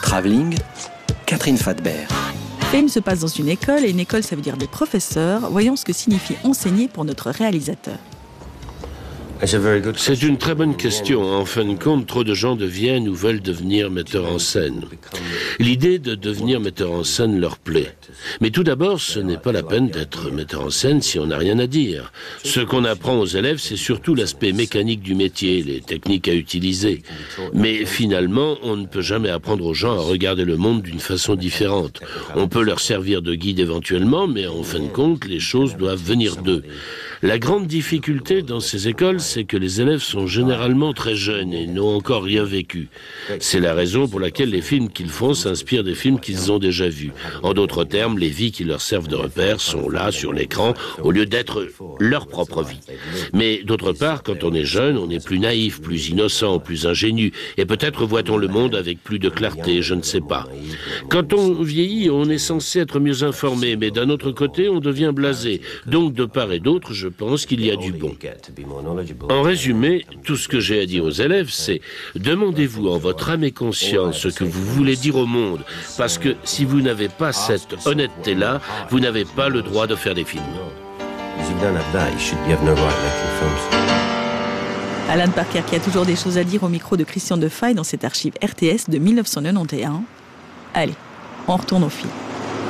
Travelling, Catherine Fadbert. Fame se passe dans une école, et une école, ça veut dire des professeurs. Voyons ce que signifie enseigner pour notre réalisateur. C'est une très bonne question. En fin de compte, trop de gens deviennent ou veulent devenir metteurs en scène. L'idée de devenir metteur en scène leur plaît. Mais tout d'abord, ce n'est pas la peine d'être metteur en scène si on n'a rien à dire. Ce qu'on apprend aux élèves, c'est surtout l'aspect mécanique du métier, les techniques à utiliser. Mais finalement, on ne peut jamais apprendre aux gens à regarder le monde d'une façon différente. On peut leur servir de guide éventuellement, mais en fin de compte, les choses doivent venir d'eux. La grande difficulté dans ces écoles, c'est que les élèves sont généralement très jeunes et n'ont encore rien vécu. C'est la raison pour laquelle les films qu'ils font s'inspirent des films qu'ils ont déjà vus. En d'autres termes, les vies qui leur servent de repère sont là, sur l'écran, au lieu d'être leur propre vie. Mais d'autre part, quand on est jeune, on est plus naïf, plus innocent, plus ingénu, et peut-être voit-on le monde avec plus de clarté, je ne sais pas. Quand on vieillit, on est censé être mieux informé, mais d'un autre côté, on devient blasé. Donc, de part et d'autre, je pense qu'il y a du bon. En résumé, tout ce que j'ai à dire aux élèves, c'est demandez-vous en votre âme et conscience ce que vous voulez dire au monde, parce que si vous n'avez pas cette honnêteté-là, vous n'avez pas le droit de faire des films. Alan Parker qui a toujours des choses à dire au micro de Christian Defay dans cette archive RTS de 1991. Allez, on retourne au film.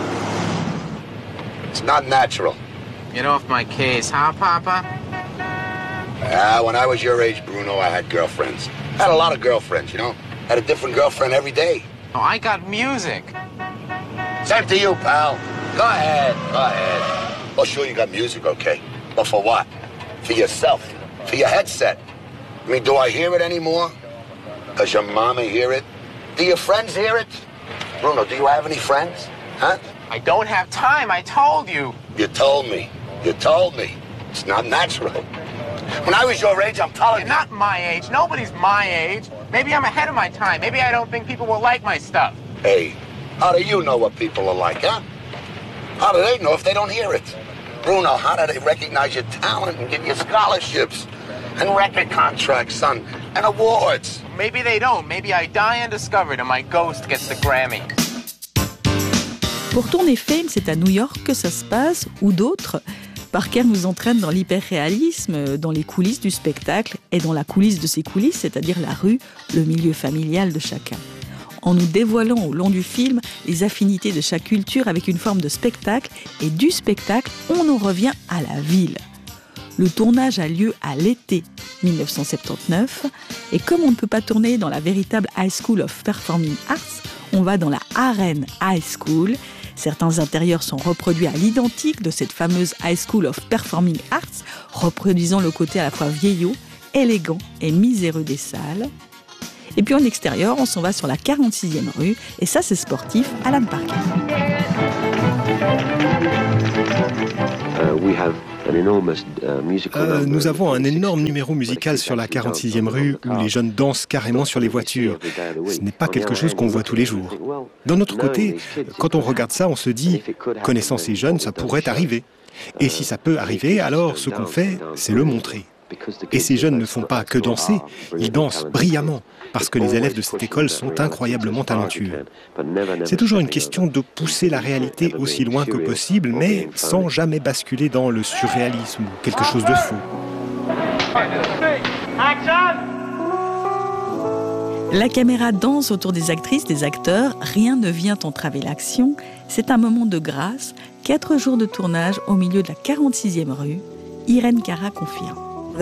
It's not natural. Get off my case, huh, Papa? When I was your age, Bruno, I had girlfriends. I had a lot of girlfriends, you know? Had a different girlfriend every day. Oh, I got music. Same to you, pal. Go ahead, go ahead. Oh, sure, you got music, okay. But for what? For yourself. For your headset. I mean, do I hear it anymore? Does your mama hear it? Do your friends hear it? Bruno, do you have any friends? Huh? I don't have time, I told you. You told me. You told me. It's not natural. When I was your age, I'm telling you. You're not my age. Nobody's my age. Maybe I'm ahead of my time. Maybe I don't think people will like my stuff. Hey, how do you know what people are like, huh? How do they know if they don't hear it? Bruno, how do they recognize your talent and give you scholarships and record contracts, son, and awards? Maybe they don't. Maybe I die undiscovered and my ghost gets the Grammy. Pour tourner Fame, c'est à New York que ça se passe, ou d'autres. Parker nous entraîne dans l'hyper-réalisme, dans les coulisses du spectacle et dans la coulisse de ces coulisses, c'est-à-dire la rue, le milieu familial de chacun. En nous dévoilant au long du film les affinités de chaque culture avec une forme de spectacle, et du spectacle, on en revient à la ville. Le tournage a lieu à l'été 1979, et comme on ne peut pas tourner dans la véritable High School of Performing Arts, on va dans la Arena High School. Certains intérieurs sont reproduits à l'identique de cette fameuse High School of Performing Arts, reproduisant le côté à la fois vieillot, élégant et miséreux des salles. Et puis en extérieur, on s'en va sur la 46e rue, et ça c'est sportif, Alan Parker. Nous avons un énorme numéro musical sur la 46e rue où les jeunes dansent carrément sur les voitures. Ce n'est pas quelque chose qu'on voit tous les jours. D'un autre côté, quand on regarde ça, on se dit, connaissant ces jeunes, ça pourrait arriver. Et si ça peut arriver, alors ce qu'on fait, c'est le montrer. Et ces jeunes ne font pas que danser, ils dansent brillamment, parce que les élèves de cette école sont incroyablement talentueux. C'est toujours une question de pousser la réalité aussi loin que possible, mais sans jamais basculer dans le surréalisme ou quelque chose de faux. La caméra danse autour des actrices, des acteurs, rien ne vient entraver l'action. C'est un moment de grâce, 4 jours de tournage au milieu de la 46e rue. Irène Cara confirme.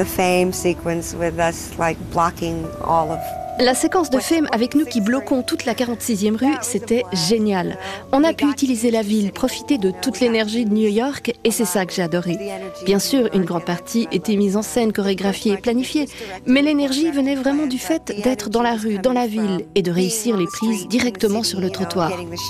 La séquence de Fame avec nous qui bloquons toute la 46e rue, c'était génial. On a pu utiliser la ville, profiter de toute l'énergie de New York et c'est ça que j'ai adoré. Bien sûr, une grande partie était mise en scène, chorégraphiée et planifiée, mais l'énergie venait vraiment du fait d'être dans la rue, dans la ville et de réussir les prises directement sur le trottoir.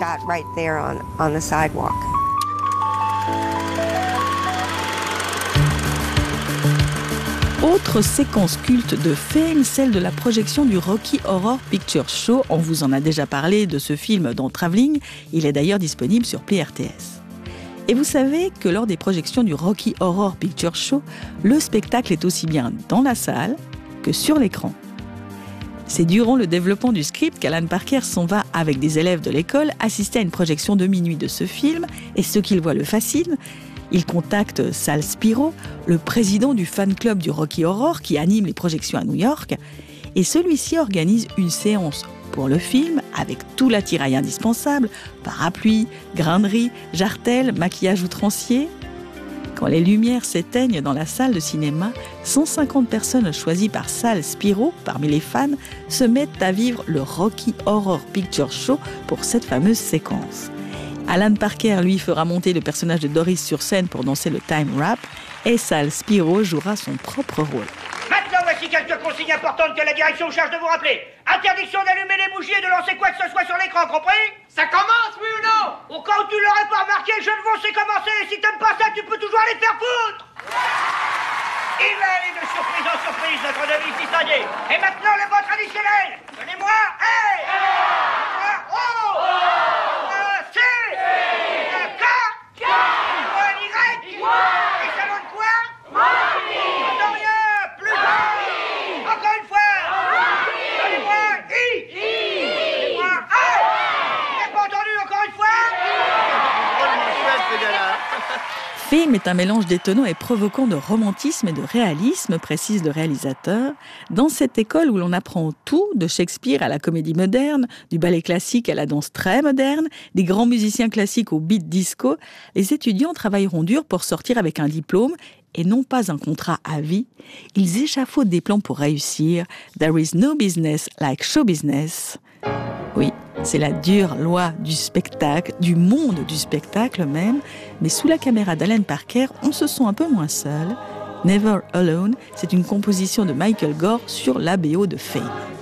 Autre séquence culte de Fame, celle de la projection du Rocky Horror Picture Show. On vous en a déjà parlé de ce film dans Travelling. Il est d'ailleurs disponible sur Play RTS. Et vous savez que lors des projections du Rocky Horror Picture Show, le spectacle est aussi bien dans la salle que sur l'écran. C'est durant le développement du script qu'Alan Parker s'en va avec des élèves de l'école assister à une projection de minuit de ce film et ce qu'il voit le fascine. Il contacte Sal Spiro, le président du fan club du Rocky Horror qui anime les projections à New York, et celui-ci organise une séance pour le film avec tout l'attirail indispensable, parapluie, grainerie, jartelle, maquillage outrancier. Quand les lumières s'éteignent dans la salle de cinéma, 150 personnes choisies par Sal Spiro, parmi les fans, se mettent à vivre le Rocky Horror Picture Show pour cette fameuse séquence. Alan Parker, lui, fera monter le personnage de Doris sur scène pour danser le time rap, et Sal Spiro jouera son propre rôle. Maintenant, voici quelques consignes importantes que la direction charge de vous rappeler. Interdiction d'allumer les bougies et de lancer quoi que ce soit sur l'écran, compris? Ça commence, oui ou non? Au cas où tu l'aurais pas remarqué, je ne sais commencer. Et si t'aimes pas ça, tu peux toujours aller te faire foutre. Il va aller de surprise en surprise, notre devise distinguée. Et maintenant, le vote traditionnel. Donnez-moi hey! Donnez-moi O! Donnez-moi C! Donnez-moi K! Donnez-moi un Y! Et ça donne quoi? Plus rien! Plus grand! Encore une fois! Donnez-moi I! Donnez-moi A! J'ai pas entendu encore une fois? Film est un mélange détonnant et provoquant de romantisme et de réalisme, précise le réalisateur. Dans cette école où l'on apprend tout, de Shakespeare à la comédie moderne, du ballet classique à la danse très moderne, des grands musiciens classiques au beat disco, les étudiants travailleront dur pour sortir avec un diplôme et non pas un contrat à vie. Ils échafaudent des plans pour réussir. There is no business like show business. Oui, c'est la dure loi du spectacle, du monde du spectacle même, mais sous la caméra d'Alan Parker, on se sent un peu moins seul. Never Alone, c'est une composition de Michael Gore sur la BO de Fame.